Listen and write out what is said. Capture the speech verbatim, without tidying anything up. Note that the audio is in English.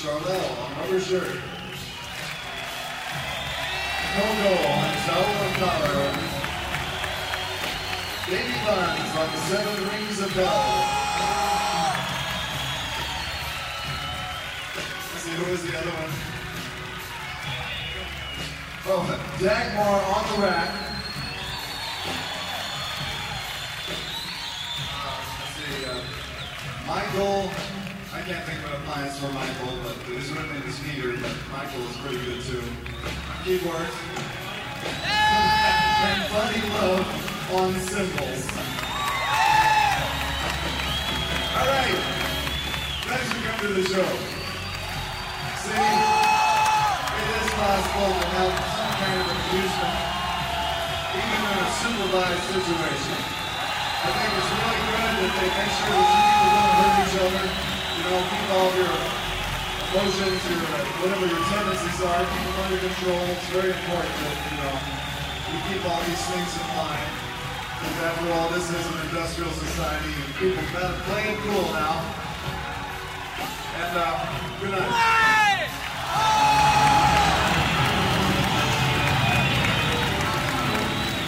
Charlelle on rubber shirt. Coco on towel and collar. Baby Buns on the seven rings of bell. Let's see, who was the other one? Oh, Dagmar on the rack. Uh, let's see, uh, Michael, I can't think of an appliance for Michael, but his real name is Peter, but Michael is pretty good too. Keyboards. And Buddy Love on cymbals. All right, thanks for coming to the show. See, it is possible to have some kind of amusement, even in a supervised situation. I think it's really good that they make sure that you people don't hurt each other. You know, keep all of your emotions, your whatever your tendencies are, keep them under control. It's very important that, you know, we keep all these things in mind. Because after all, this is an industrial society and people gotta play it cool now. And uh, good night.